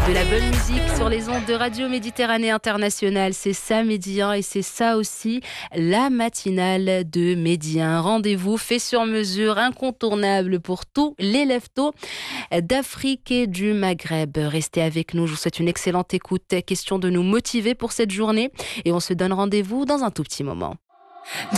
De la bonne musique sur les ondes de Radio Méditerranée Internationale, c'est ça Medi 1 et c'est ça aussi la matinale de Medi 1. Rendez-vous fait sur mesure, incontournable pour tous les lève-tôt d'Afrique et du Maghreb. Restez avec nous, je vous souhaite une excellente écoute. Question de nous motiver pour cette journée et on se donne rendez-vous dans un tout petit moment.